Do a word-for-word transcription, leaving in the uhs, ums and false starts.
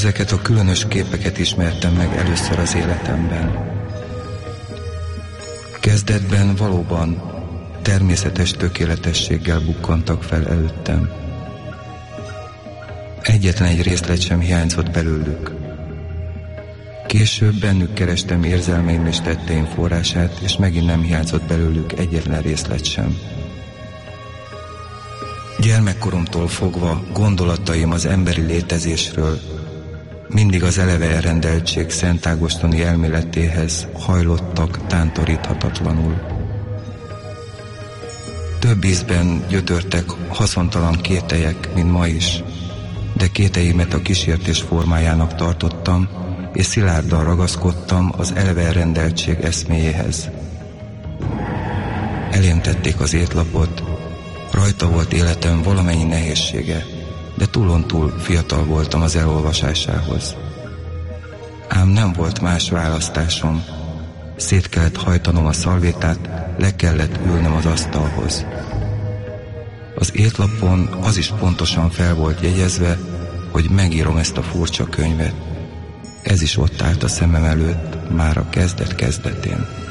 Ezeket a különös képeket ismertem meg először az életemben. Kezdetben valóban természetes tökéletességgel bukkantak fel előttem. Egyetlen egy részlet sem hiányzott belőlük. Később bennük kerestem érzelmeim és tetteim forrását, és megint nem hiányzott belőlük egyetlen részlet sem. Gyermekkoromtól fogva gondolataim az emberi létezésről mindig az eleve elrendeltség szentágostoni elméletéhez hajlottak tántoríthatatlanul. Több ízben gyötörtek haszontalan kételyek, mint ma is, de kételyeimet a kísértés formájának tartottam, és szilárdan ragaszkodtam az eleve elrendeltség eszméjéhez. Elém tették az étlapot, rajta volt életem valamennyi nehézsége, de túlontúl fiatal voltam az elolvasásához. Ám nem volt más választásom. Szét kellett hajtanom a szalvétát, le kellett ülnem az asztalhoz. Az étlapon az is pontosan fel volt jegyezve, hogy megírom ezt a furcsa könyvet. Ez is ott állt a szemem előtt már a kezdet kezdetén.